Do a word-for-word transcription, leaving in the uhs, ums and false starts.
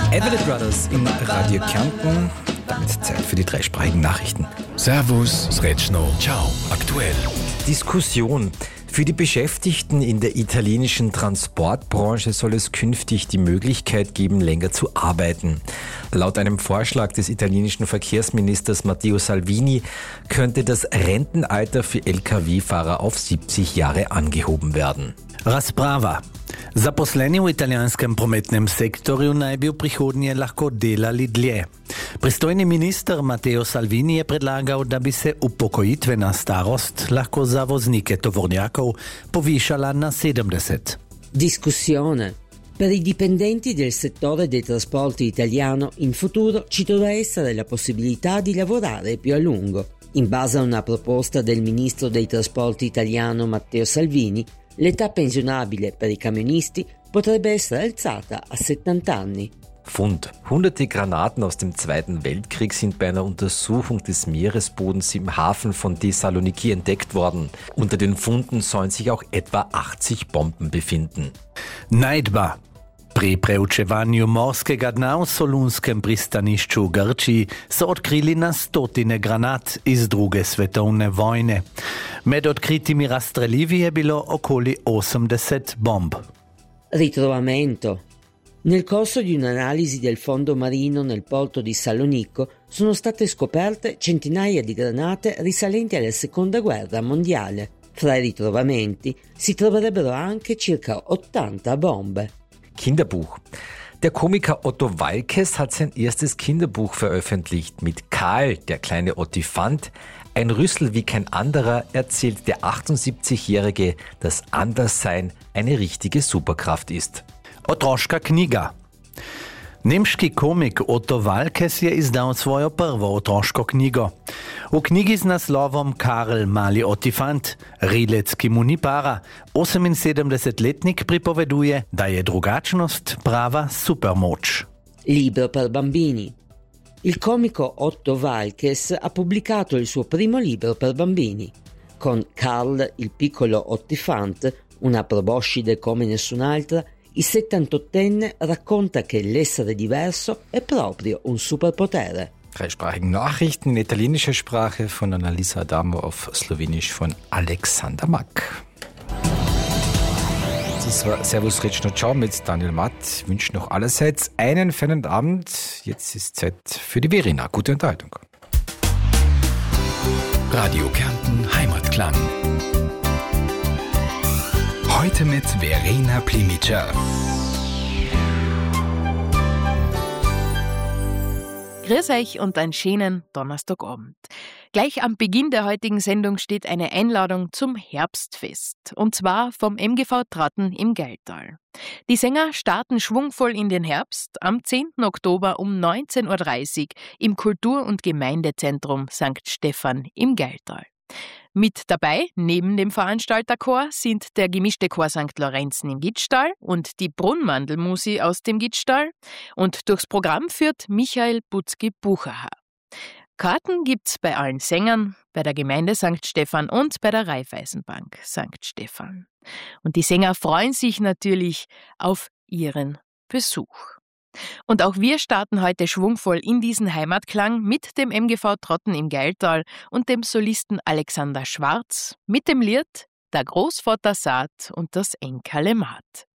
Everly Brothers in Radio Kärnten. Damit Zeit für die dreisprachigen Nachrichten. Servus, Sretschno, ciao, aktuell. Diskussion. Für die Beschäftigten in der italienischen Transportbranche soll es künftig die Möglichkeit geben, länger zu arbeiten. Laut einem Vorschlag des italienischen Verkehrsministers Matteo Salvini könnte das Rentenalter für L K W-Fahrer auf siebzig Jahre angehoben werden. Razprava. Zaposleni v italijanskem prometnem sektorju naj bi v prihodnje lahko delali dlje. Pristojni minister Matteo Salvini je predlagal, da bi se upokojitvena starost lahko za voznike tovornjakov povišala na sedemdeset. Discussione. Per i dipendenti del settore dei trasporti italiano in futuro ci dovrà essere la possibilità di lavorare più a lungo. In base a una proposta del ministro dei trasporti italiano Matteo Salvini, l'età pensionabile per i camionisti potrebbe essere alzata a settanta anni. Fund. Hunderte Granaten aus dem Zweiten Weltkrieg sind bei einer Untersuchung des Meeresbodens im Hafen von Thessaloniki entdeckt worden. Unter den Funden sollen sich auch etwa achtzig Bomben befinden. Najdba. Pri preučevanju morskega dna v Solunskem pristanišču v Grčiji so odkrili na stotine granat iz druge svetovne vojne. Med odkritimi razstreljivi je bilo okoli osemdeset bomb. Ritrovamento. Nel corso di un'analisi del fondo marino nel porto di Salonicco sono state scoperte centinaia di granate risalenti alla Seconda Guerra Mondiale. Fra i ritrovamenti si troverebbero anche circa ottanta bombe. Kinderbuch. Der Komiker Otto Waalkes hat sein erstes Kinderbuch veröffentlicht. Mit Karl, der kleine Ottifant, ein Rüssel wie kein anderer, erzählt der achtundsiebzigjährige, dass Anderssein eine richtige Superkraft ist. Otroška knjiga. Nemški komik Otto Waalkes je izdal svojo prvo otroško knjigo. V knjigi z naslovom Karl, mali Ottifant, rilec, ki mu ni para, oseminsedemdesetletnik pripoveduje, da je drugačnost prava supermoč. Libro per bambini. Il comico Otto Waalkes ha pubblicato il suo primo libro per bambini. Con Karl, il piccolo Ottifant, una proboscide come nessun'altra, il settantottenne racconta che l'essere diverso è proprio un superpotere. Dreisprachigen Nachrichten in italienischer Sprache von Annalisa Adamo, auf Slowenisch von Alexander Mack. Das war Servus Rechno Ciao mit Daniel Matt. Ich wünsche noch allerseits einen feinen Abend. Jetzt ist Zeit für die Verena. Gute Unterhaltung. Radio Kärnten Heimatklang. Heute mit Verena Plimica. Grüß euch und einen schönen Donnerstagabend. Gleich am Beginn der heutigen Sendung steht eine Einladung zum Herbstfest. Und zwar vom M G V Tratten im Geiltal. Die Sänger starten schwungvoll in den Herbst am zehnten Oktober um neunzehn Uhr dreißig im Kultur- und Gemeindezentrum Sankt Stephan im Geiltal. Mit dabei, neben dem Veranstalterchor, sind der gemischte Chor Sankt Lorenzen im Gitschtal und die Brunnmandelmusi aus dem Gitschtal. Und durchs Programm führt Michael Butzki-Buchacher. Karten gibt's bei allen Sängern, bei der Gemeinde Sankt Stephan und bei der Raiffeisenbank Sankt Stephan. Und die Sänger freuen sich natürlich auf ihren Besuch. Und auch wir starten heute schwungvoll in diesen Heimatklang mit dem M G V Tratten im Geiltal und dem Solisten Alexander Schwarz mit dem Lied Der Großvater saat und das Enkerle maht.